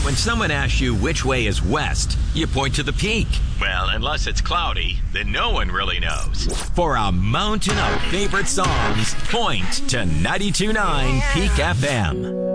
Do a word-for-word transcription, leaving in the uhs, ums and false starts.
When someone asks you which way is west, you point to the peak. Well, unless it's cloudy, then no one really knows. For a mountain of favorite songs, point to ninety-two point nine Peak F M.